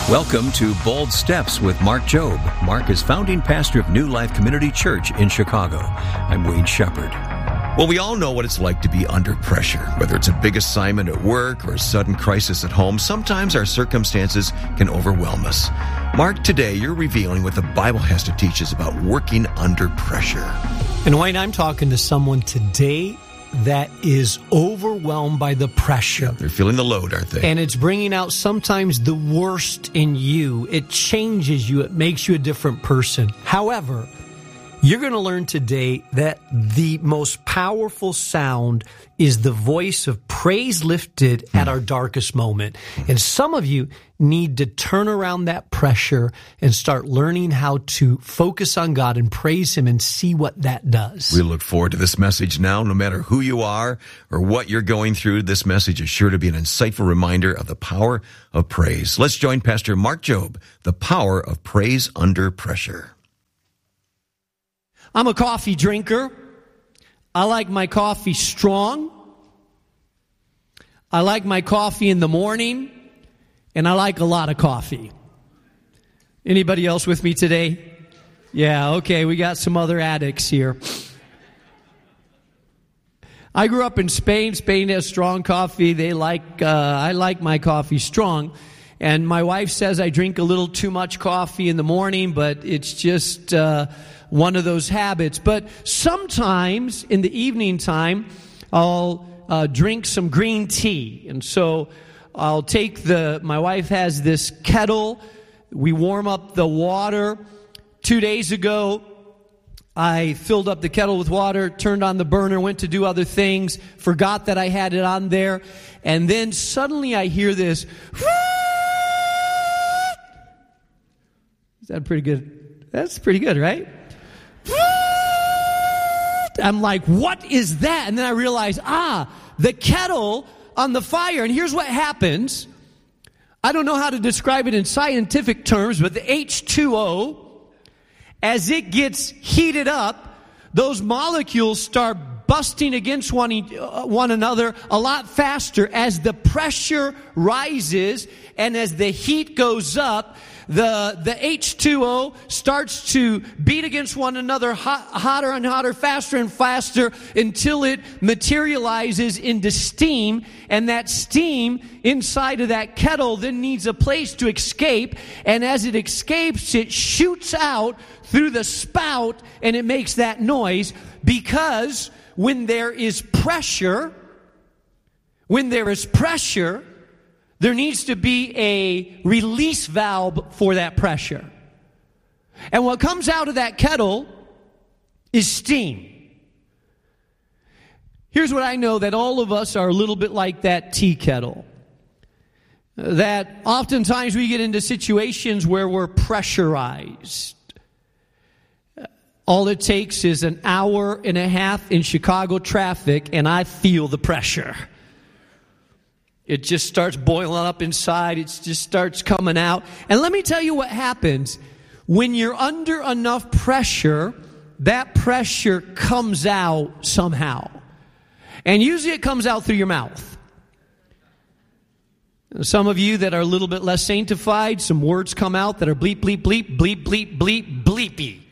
Welcome to Bold Steps with Mark Jobe. Mark is founding pastor of New Life Community Church in Chicago. I'm Wayne Shepherd. Well, we all know what it's like to be under pressure, whether it's a big assignment at work or a sudden crisis at home. Sometimes our circumstances can overwhelm us. Mark, today you're revealing what the Bible has to teach us about working under pressure. And Wayne, I'm talking to someone today that is overwhelmed by the pressure. They're feeling the load, aren't they? And it's bringing out sometimes the worst in you. It changes you. It makes you a different person. However, you're going to learn today that the most powerful sound is the voice of praise lifted at our darkest moment. And some of you need to turn around that pressure and start learning how to focus on God and praise Him and see what that does. We look forward to this message now. No matter who you are or what you're going through, this message is sure to be an insightful reminder of the power of praise. Let's join Pastor Mark Jobe, the power of praise under pressure. I'm a coffee drinker. I like my coffee strong. I like my coffee in the morning. And I like a lot of coffee. Anybody else with me today? Yeah, okay, we got some other addicts here. I grew up in Spain. Spain has strong coffee. I like my coffee strong. And my wife says I drink a little too much coffee in the morning, but it's just one of those habits. But sometimes in the evening time, I'll drink some green tea. And so I'll take my wife has this kettle. We warm up the water. 2 days ago, I filled up the kettle with water, turned on the burner, went to do other things, forgot that I had it on there. And then suddenly I hear this. Is that pretty good? That's pretty good, right? I'm like, what is that? And then I realize, the kettle on the fire. And here's what happens. I don't know how to describe it in scientific terms, but the H2O, as it gets heated up, those molecules start busting against one another a lot faster as the pressure rises and as the heat goes up. The H2O starts to beat against one another hotter and hotter, faster and faster until it materializes into steam. And that steam inside of that kettle then needs a place to escape. And as it escapes, it shoots out through the spout and it makes that noise because when there is pressure, there needs to be a release valve for that pressure. And what comes out of that kettle is steam. Here's what I know, that all of us are a little bit like that tea kettle. That oftentimes we get into situations where we're pressurized. All it takes is an hour and a half in Chicago traffic and I feel the pressure. It just starts boiling up inside. It just starts coming out. And let me tell you what happens. When you're under enough pressure, that pressure comes out somehow. And usually it comes out through your mouth. Some of you that are a little bit less sanctified, some words come out that are bleep, bleep, bleep, bleep, bleep, bleep, bleepy.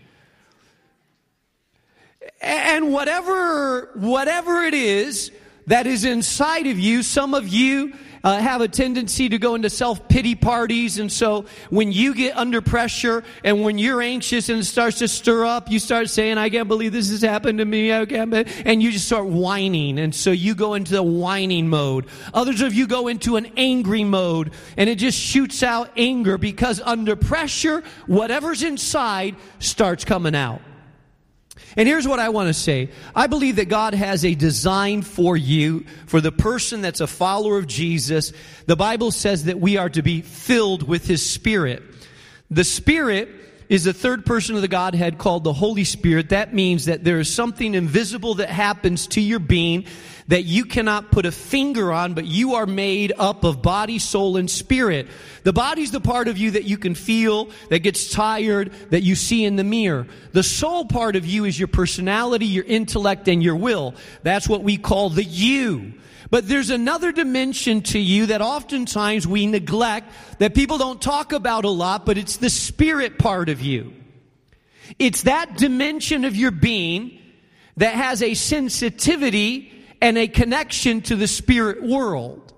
And whatever it is that is inside of you, some of you have a tendency to go into self-pity parties. And so when you get under pressure and when you're anxious and it starts to stir up, you start saying, I can't believe this has happened to me. And you just start whining. And so you go into the whining mode. Others of you go into an angry mode and it just shoots out anger because under pressure, whatever's inside starts coming out. And here's what I want to say. I believe that God has a design for you, for the person that's a follower of Jesus. The Bible says that we are to be filled with His Spirit. The Spirit is the third person of the Godhead called the Holy Spirit. That means that there is something invisible that happens to your being that you cannot put a finger on, but you are made up of body, soul, and spirit. The body's the part of you that you can feel, that gets tired, that you see in the mirror. The soul part of you is your personality, your intellect, and your will. That's what we call the you. But there's another dimension to you that oftentimes we neglect, that people don't talk about a lot, but it's the spirit part of you. It's that dimension of your being that has a sensitivity and a connection to the spirit world.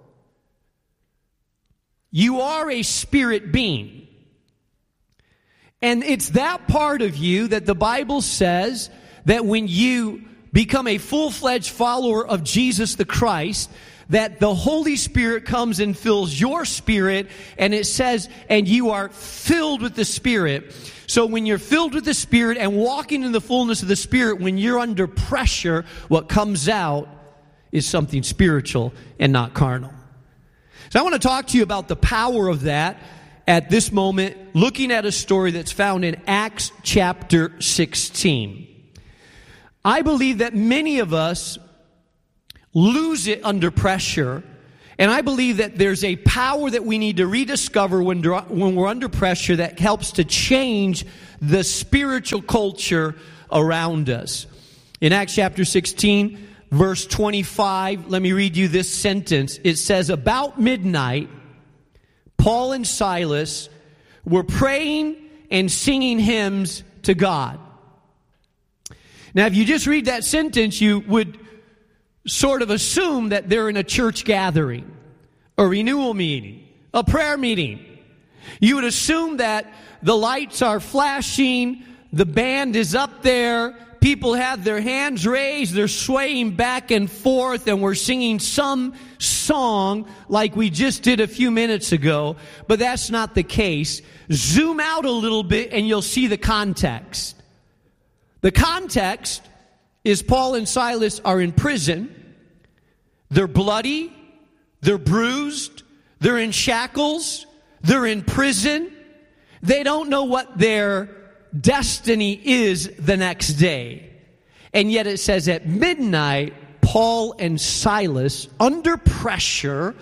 You are a spirit being. And it's that part of you that the Bible says that when you become a full-fledged follower of Jesus the Christ, that the Holy Spirit comes and fills your spirit, and it says, and you are filled with the Spirit. So when you're filled with the Spirit and walking in the fullness of the Spirit, when you're under pressure, what comes out is something spiritual and not carnal. So I want to talk to you about the power of that at this moment, looking at a story that's found in Acts chapter 16. I believe that many of us lose it under pressure, and I believe that there's a power that we need to rediscover when we're under pressure that helps to change the spiritual culture around us. In Acts chapter 16, verse 25, let me read you this sentence. It says, about midnight, Paul and Silas were praying and singing hymns to God. Now, if you just read that sentence, you would sort of assume that they're in a church gathering, a renewal meeting, a prayer meeting. You would assume that the lights are flashing, the band is up there, people have their hands raised, they're swaying back and forth, and we're singing some song like we just did a few minutes ago, but that's not the case. Zoom out a little bit and you'll see the context. The context is Paul and Silas are in prison. They're bloody. They're bruised. They're in shackles. They're in prison. They don't know what their destiny is the next day. And yet it says at midnight, Paul and Silas, under pressure,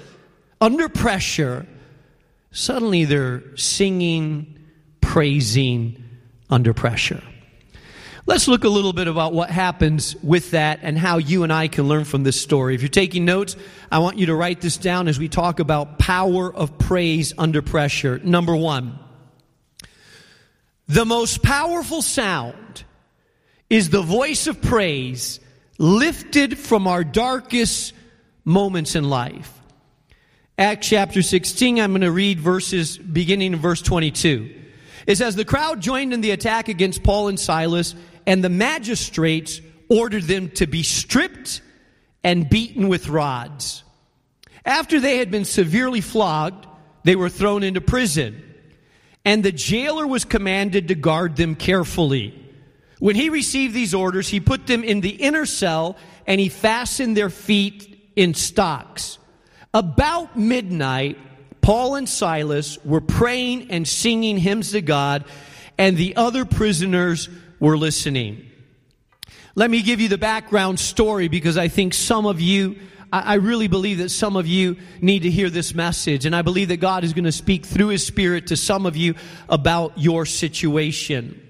suddenly they're singing, praising under pressure. Let's look a little bit about what happens with that and how you and I can learn from this story. If you're taking notes, I want you to write this down as we talk about power of praise under pressure. Number one, the most powerful sound is the voice of praise lifted from our darkest moments in life. Acts chapter 16, I'm going to read verses beginning in verse 22. It says, the crowd joined in the attack against Paul and Silas, and the magistrates ordered them to be stripped and beaten with rods. After they had been severely flogged, they were thrown into prison, and the jailer was commanded to guard them carefully. When he received these orders, he put them in the inner cell, and he fastened their feet in stocks. About midnight, Paul and Silas were praying and singing hymns to God, and the other prisoners were listening. Let me give you the background story, because I think some of you, I really believe that some of you need to hear this message, and I believe that God is going to speak through His Spirit to some of you about your situation.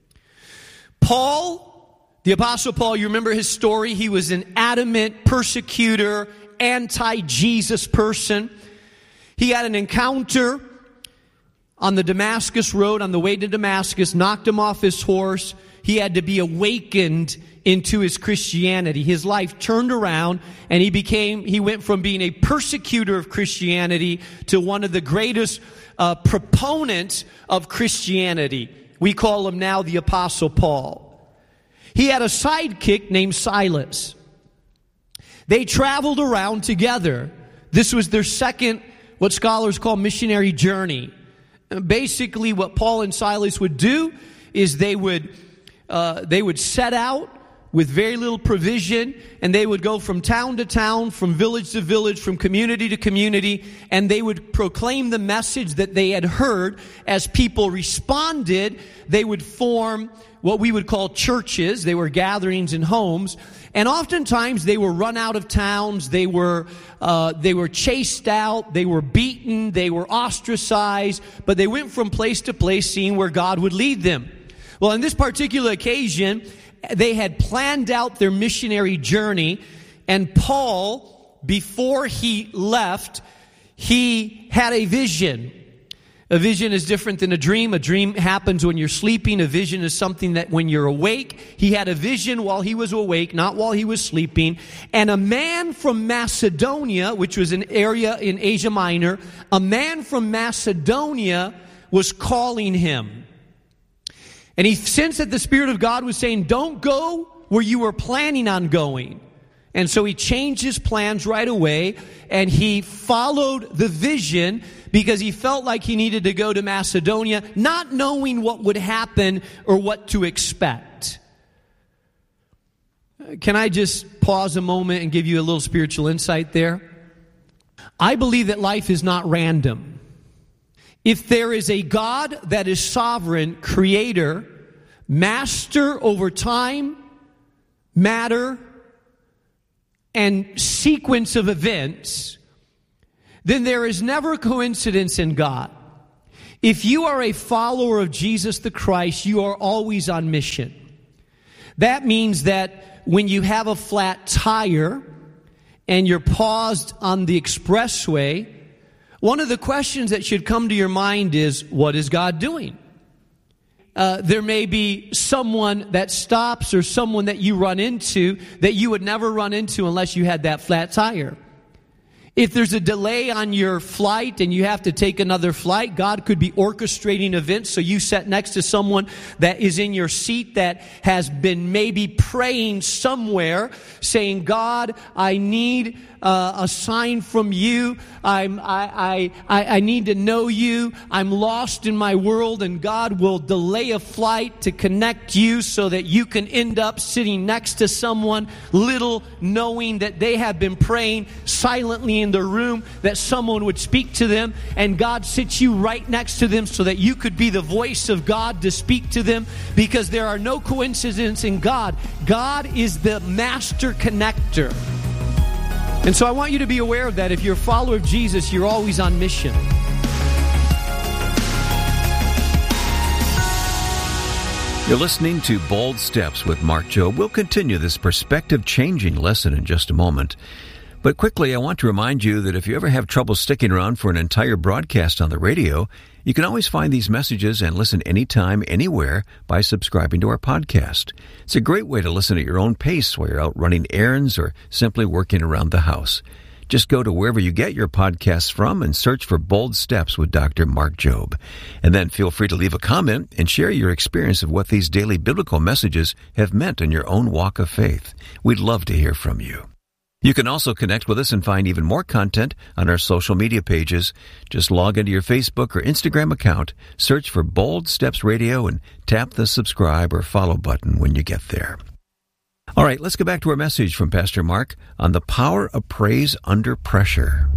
Paul, the Apostle Paul, you remember his story? He was an adamant persecutor, anti-Jesus person. He had an encounter on the Damascus road, on the way to Damascus, knocked him off his horse. He had to be awakened into his Christianity. His life turned around, and he went from being a persecutor of Christianity to one of the greatest proponents of Christianity. We call him now the Apostle Paul. He had a sidekick named Silas. They traveled around together. This was their second, what scholars call, missionary journey. Basically, what Paul and Silas would do is they would set out with very little provision, and they would go from town to town, from village to village, from community to community, and they would proclaim the message that they had heard. As people responded, they would form what we would call churches. They were gatherings in homes, and oftentimes they were run out of towns. They were chased out. They were beaten. They were ostracized. But they went from place to place, seeing where God would lead them. Well, on this particular occasion, they had planned out their missionary journey, and Paul, before he left, he had a vision. A vision is different than a dream. A dream happens when you're sleeping. A vision is something that when you're awake. He had a vision while he was awake, not while he was sleeping. And a man from Macedonia, which was an area in Asia Minor, a man from Macedonia was calling him. And he sensed that the Spirit of God was saying, don't go where you were planning on going. And so he changed his plans right away, and he followed the vision because he felt like he needed to go to Macedonia, not knowing what would happen or what to expect. Can I just pause a moment and give you a little spiritual insight there? I believe that life is not random. If there is a God that is sovereign, creator, master over time, matter, and sequence of events, then there is never a coincidence in God. If you are a follower of Jesus the Christ, you are always on mission. That means that when you have a flat tire and you're paused on the expressway, one of the questions that should come to your mind is, what is God doing? There may be someone that stops or someone that you run into that you would never run into unless you had that flat tire. If there's a delay on your flight and you have to take another flight, God could be orchestrating events so you sit next to someone that is in your seat that has been maybe praying somewhere, saying, God, I need a sign from you. I need to know you. I'm lost in my world, and God will delay a flight to connect you so that you can end up sitting next to someone, little knowing that they have been praying silently in the room, that someone would speak to them, and God sits you right next to them so that you could be the voice of God to speak to them, because there are no coincidences in God. God is the master connector. And so I want you to be aware of that. If you're a follower of Jesus, you're always on mission. You're listening to Bold Steps with Mark Jobe. We'll continue this perspective-changing lesson in just a moment. But quickly, I want to remind you that if you ever have trouble sticking around for an entire broadcast on the radio, you can always find these messages and listen anytime, anywhere by subscribing to our podcast. It's a great way to listen at your own pace while you're out running errands or simply working around the house. Just go to wherever you get your podcasts from and search for Bold Steps with Dr. Mark Jobe. And then feel free to leave a comment and share your experience of what these daily biblical messages have meant in your own walk of faith. We'd love to hear from you. You can also connect with us and find even more content on our social media pages. Just log into your Facebook or Instagram account, search for Bold Steps Radio, and tap the subscribe or follow button when you get there. All right, let's go back to our message from Pastor Mark on the power of praise under pressure.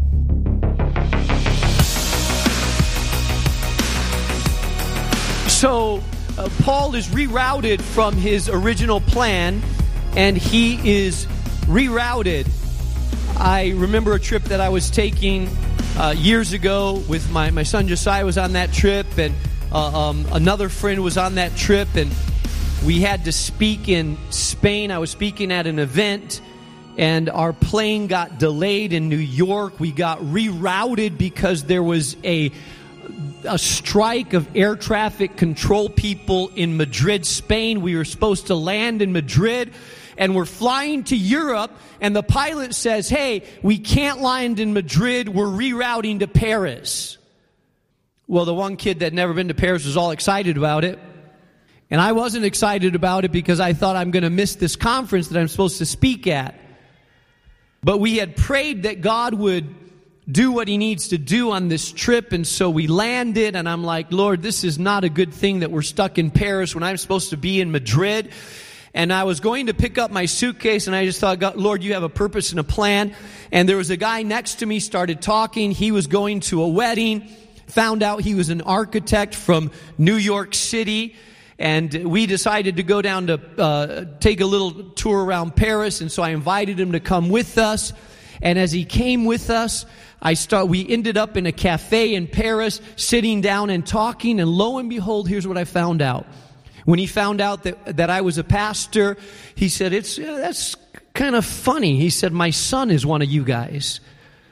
So, Paul is rerouted from his original plan, and he is rerouted. I remember a trip that I was taking years ago with my son Josiah was on that trip, and another friend was on that trip, and we had to speak in Spain. I was speaking at an event, and our plane got delayed in New York. We got rerouted because there was a strike of air traffic control people in Madrid, Spain. We were supposed to land in Madrid, and we're flying to Europe, and the pilot says, hey, we can't land in Madrid, we're rerouting to Paris. Well, the one kid that had never been to Paris was all excited about it, and I wasn't excited about it because I thought I'm going to miss this conference that I'm supposed to speak at. But we had prayed that God would do what He needs to do on this trip, and so we landed, and I'm like, Lord, this is not a good thing that we're stuck in Paris when I'm supposed to be in Madrid. And I was going to pick up my suitcase, and I just thought, God, Lord, you have a purpose and a plan. And there was a guy next to me, started talking. He was going to a wedding, found out he was an architect from New York City. And we decided to go down to take a little tour around Paris. And so I invited him to come with us. And as he came with us, we ended up in a cafe in Paris, sitting down and talking. And lo and behold, here's what I found out. When he found out that I was a pastor, he said, that's kind of funny. He said, my son is one of you guys.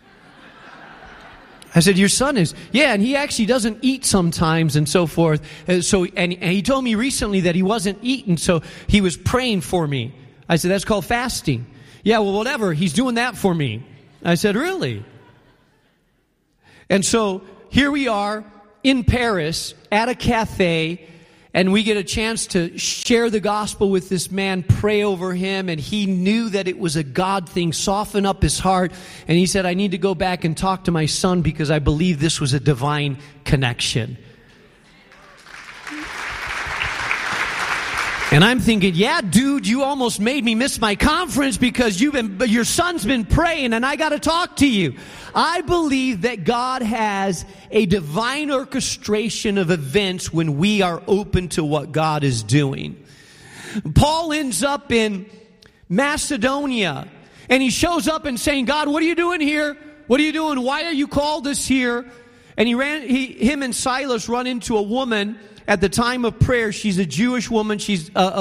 I said, your son is? Yeah, and he actually doesn't eat sometimes and so forth. And he told me recently that he wasn't eating, so he was praying for me. I said, that's called fasting. Yeah, well, whatever. He's doing that for me. I said, really? And so here we are in Paris at a cafe, and we get a chance to share the gospel with this man, pray over him, and he knew that it was a God thing, soften up his heart. And he said, I need to go back and talk to my son because I believe this was a divine connection. And I'm thinking, yeah, dude, you almost made me miss my conference because your son's been praying and I got to talk to you. I believe that God has a divine orchestration of events when we are open to what God is doing. Paul ends up in Macedonia and he shows up and saying, God, what are you doing here? What are you doing? Why are you called us here? And him and Silas run into a woman at the time of prayer. She's a Jewish woman. She's